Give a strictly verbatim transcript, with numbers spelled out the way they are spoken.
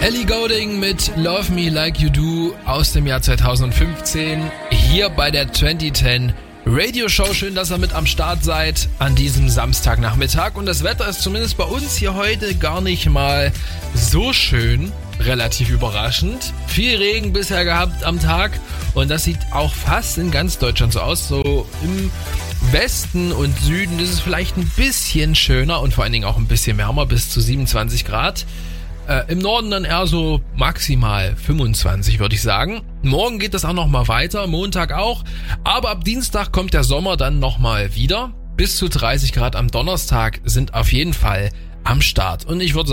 Ellie Goulding mit Love Me Like You Do aus dem Jahr zweitausendfünfzehn hier bei der zwanzig zehn Radio Show. Schön, dass ihr mit am Start seid an diesem Samstagnachmittag. Und das Wetter ist zumindest bei uns hier heute gar nicht mal so schön. Relativ überraschend. Viel Regen bisher gehabt am Tag. Und das sieht auch fast in ganz Deutschland so aus. So im Westen und Süden ist es vielleicht ein bisschen schöner und vor allen Dingen auch ein bisschen wärmer, bis zu siebenundzwanzig Grad. Äh, Im Norden dann eher so maximal fünfundzwanzig, würde ich sagen. Morgen geht das auch nochmal weiter, Montag auch. Aber ab Dienstag kommt der Sommer dann nochmal wieder. Bis zu dreißig Grad am Donnerstag sind auf jeden Fall am Start. Und ich würde sagen,